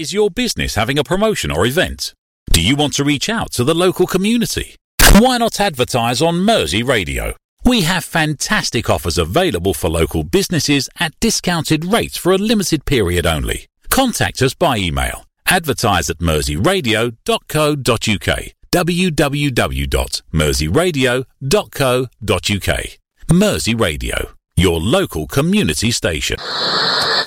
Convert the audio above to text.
Is your business having a promotion or event? Do you want to reach out to the local community? Why not advertise on Mersey Radio? We have fantastic offers available for local businesses at discounted rates for a limited period only. Contact us by email. Advertise at merseyradio.co.uk. www.merseyradio.co.uk. Mersey Radio, your local community station.